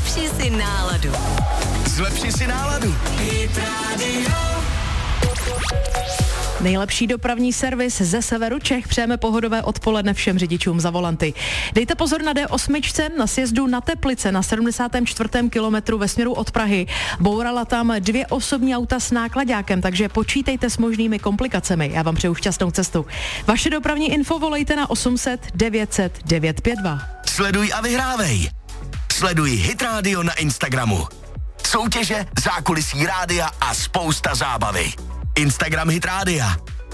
Zlepši si náladu. Zlepši si náladu. Hit Radio. Nejlepší dopravní servis ze severu Čech. Přejeme pohodové odpoledne všem řidičům za volanty. Dejte pozor na D8 na sjezdu na Teplice na 74. kilometru ve směru od Prahy. Bourala tam 2 osobní auta s náklaďákem, takže počítejte s možnými komplikacemi. Já vám přeju šťastnou cestu. Vaše dopravní info volejte na 800 900 952. Sleduj a vyhrávej. Sleduj Hit Radio na Instagramu. Soutěže, zákulisí rádia a spousta zábavy. Instagram Hit Rádia.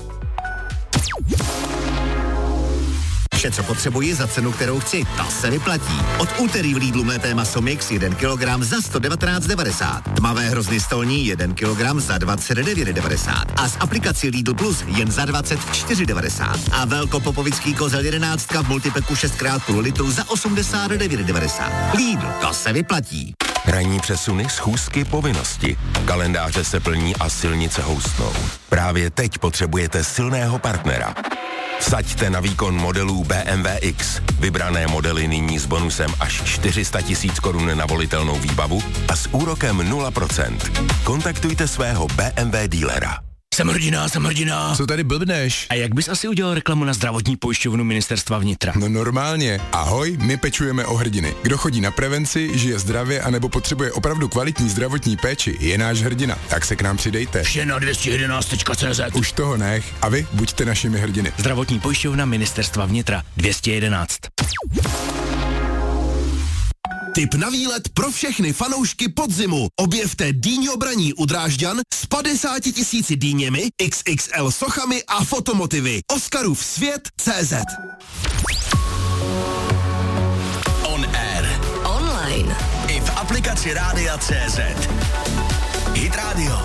Vše, co potřebuji za cenu, kterou chci, ta se vyplatí. Od úterý v Lidlu mlété maso mix 1 kg za 119,90. Tmavé hrozny stolní 1 kg za 29,90. A z aplikací Lidl Plus jen za 24,90. A velkopopovický kozel 11 v multipeku 6x půl litru za 89,90. Lidl, to se vyplatí. Ranní přesuny, schůzky, povinnosti. Kalendáře se plní a silnice houstnou. Právě teď potřebujete silného partnera. Vsaďte na výkon modelů BMW X. Vybrané modely nyní s bonusem až 400 000 korun na volitelnou výbavu a s úrokem 0%. Kontaktujte svého BMW dílera. Jsem hrdina. Co tady blbneš? A jak bys asi udělal reklamu na zdravotní pojišťovnu Ministerstva vnitra? No normálně. Ahoj, my pečujeme o hrdiny. Kdo chodí na prevenci, žije zdravě anebo potřebuje opravdu kvalitní zdravotní péči, je náš hrdina. Tak se k nám přidejte. Vše na 211.cz. Už toho nech. A vy buďte našimi hrdiny. Zdravotní pojišťovna Ministerstva vnitra 211. Tip na výlet pro všechny fanoušky podzimu. Objevte Dýňo Braní u Drážďan s 50 000 dýněmi, XXL sochami a fotomotivy. Oscarův svět.cz. On air. Online. I v aplikaci Rádia.cz. Hit Radio.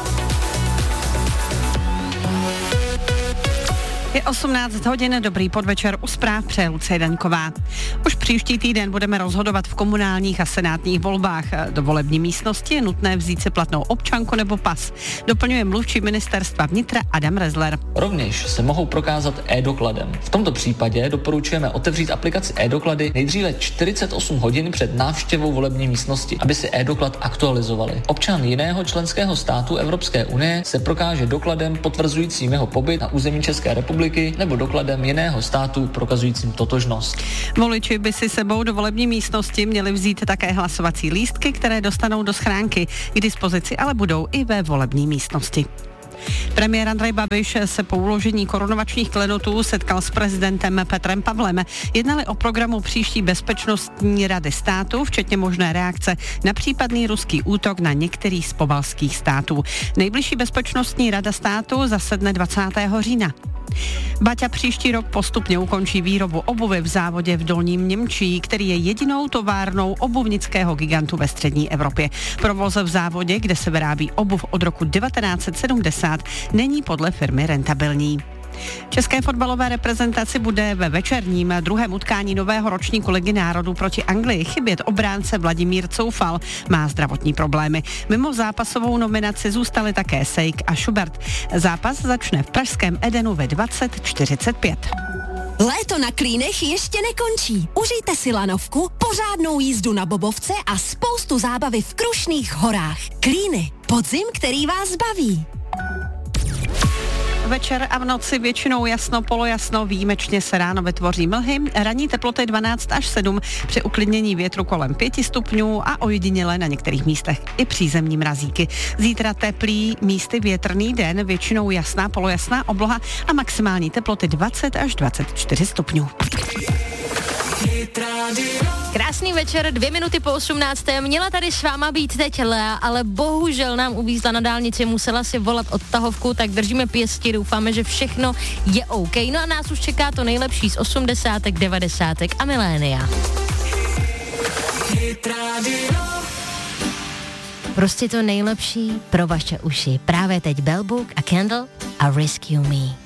Je 18 hodin, dobrý podvečer, u zpráv přeje Lucie Daňková. Už příští týden budeme rozhodovat v komunálních a senátních volbách. Do volební místnosti je nutné vzít si platnou občanku nebo pas. Doplňuje mluvčí ministerstva vnitra Adam Rezler. Rovněž se mohou prokázat e-dokladem. V tomto případě doporučujeme otevřít aplikaci e-doklady nejdříve 48 hodin před návštěvou volební místnosti, aby si e-doklad aktualizovali. Občan jiného členského státu Evropské unie se prokáže dokladem potvrzujícím jeho pobyt na území České republiky nebo dokladem jiného státu prokazujícím totožnost. Voliči by si sebou do volební místnosti měli vzít také hlasovací lístky, které dostanou do schránky. K dispozici ale budou i ve volební místnosti. Premiér Andrej Babiš se po uložení korunovačních klenotů setkal s prezidentem Petrem Pavlem. Jednali o programu příští bezpečnostní rady státu, včetně možné reakce na případný ruský útok na některý z pobaltských států. Nejbližší bezpečnostní rada státu zasedne 20. října. Baťa příští rok postupně ukončí výrobu obuvy v závodě v Dolním Němčí, který je jedinou továrnou obuvnického gigantu ve střední Evropě. Provoz v závodě, kde se vyrábí obuv od roku 1970, není podle firmy rentabilní. České fotbalové reprezentaci bude ve večerním druhém utkání nového ročníku Ligy národů proti Anglii chybět obránce Vladimír Coufal. Má zdravotní problémy. Mimo zápasovou nominaci zůstali také Sejk a Schubert. Zápas začne v pražském Edenu ve 20:45. Léto na Klínech ještě nekončí. Užijte si lanovku, pořádnou jízdu na bobovce a spoustu zábavy v Krušných horách. Klíny. Podzim, který vás baví. Večer a v noci většinou jasno, polojasno, výjimečně se ráno vytvoří mlhy, ranní teploty 12 až 7, při uklidnění větru kolem 5 stupňů a ojediněle na některých místech i přízemní mrazíky. Zítra teplý, místy větrný den, většinou jasná, polojasná obloha a maximální teploty 20 až 24 stupňů. Krásný večer, 2 minuty po 18. Měla tady s váma být teď Lea, ale bohužel nám uvízla na dálnici, musela si volat odtahovku, tak držíme pěsti, doufáme, že všechno je OK. No a nás už čeká to nejlepší z 80., 90. a milénia. Prostě to nejlepší pro vaše uši. Právě teď Bell Book a Candle a Rescue Me.